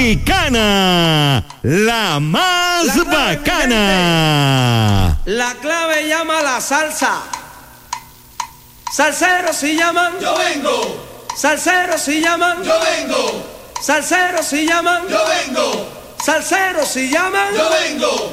Tropicana, la más bacana. La clave llama la salsa. Salseros si llaman, yo vengo. Salseros si llaman, yo vengo. Salseros si llaman, yo vengo. Salseros si llaman, yo vengo.